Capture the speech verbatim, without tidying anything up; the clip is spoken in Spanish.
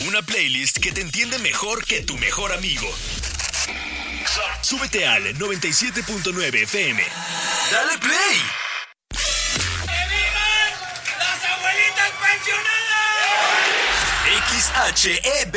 Una playlist que te entiende mejor que tu mejor amigo. Súbete al noventa y siete punto nueve F M. ¡Dale play! ¡Que vivan las abuelitas pensionadas! X H E B